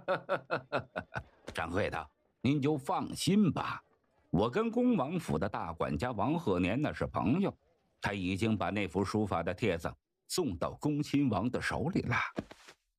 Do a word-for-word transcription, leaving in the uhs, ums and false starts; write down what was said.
掌柜的，您就放心吧，我跟恭王府的大管家王鹤年那是朋友，他已经把那幅书法的帖子送到恭亲王的手里了。